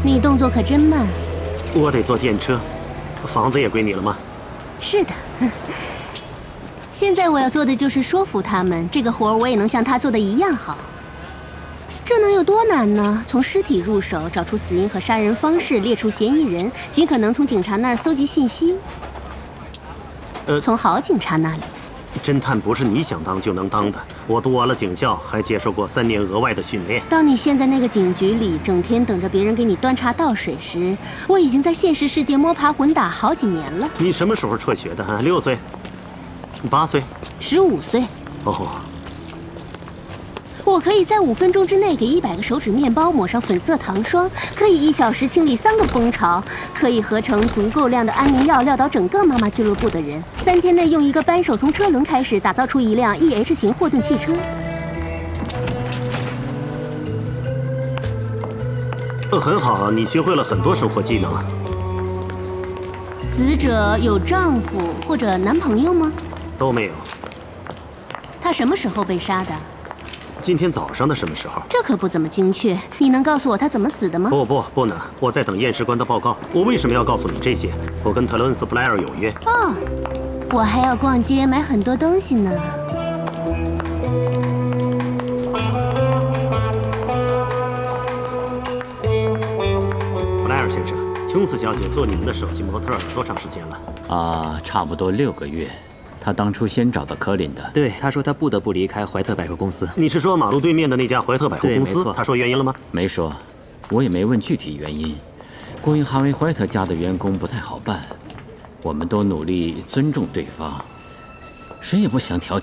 你动作可真慢。 我得坐电车，房子也归你了吗？ 是的。现在我要做的就是说服他们，这个活儿我也能像他做的一样好。这能有多难呢？从尸体入手，找出死因和杀人方式，列出嫌疑人，尽可能从警察那儿搜集信息。从好警察那里。 侦探不是你想当就能当的。我读完了警校，还接受过3年额外的训练。 当你现在那个警局里，整天等着别人给你端茶倒水时，我已经在现实世界摸爬滚打好几年了。 你什么时候辍学的啊？6岁、8岁、 15岁。 哦。 我可以在5分钟之内给100个手指面包抹上粉色糖霜，可以1小时清理3个蜂巢，可以合成足够量的安眠药撂倒整个妈妈俱乐部的人，3天内用一个扳手从车轮开始打造出一辆 EH 型货顿汽车。 很好，你学会了很多生活技能。 死者有丈夫或者男朋友吗？ 都没有。 他什么时候被杀的？ 今天早上的什么时候？ 这可不怎么精确。你能告诉我他怎么死的吗？ 不能，我在等验尸官的报告。我为什么要告诉你这些？我跟特伦斯·布莱尔有约。 哦，我还要逛街买很多东西呢。 布莱尔先生，琼斯小姐做你们的首席模特多长时间了？ 差不多6个月。他当初先找到科林的。 对，他说他不得不离开怀特百货公司。 你是说马路对面的那家怀特百货公司？ 对，没错。 他说原因了吗？ 没说，我也没问具体原因。关于哈维·怀特家的员工不太好办，我们都努力尊重对方，谁也不想挑起